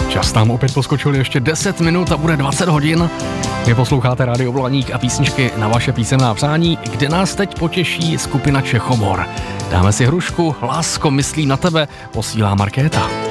Čas nám opět poskočil ještě 10 minut a bude 20 hodin. Vy posloucháte Rádio Blaník a písničky na vaše písemná přání, kde nás teď potěší skupina Čechomor. Dáme si hrušku, lásko myslí na tebe, posílá Markéta.